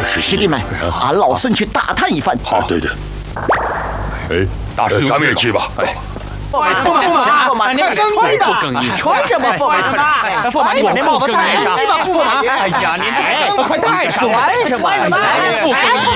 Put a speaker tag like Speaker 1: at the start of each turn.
Speaker 1: 师弟们，俺老孙去打探一番。
Speaker 2: 好，对。哎，大师，咱们也去吧。哎。
Speaker 3: 驸马，你穿吧，穿什么驸马穿？驸马，你把那帽子戴上。驸马，哎呀，您快戴上！穿什么？不更衣。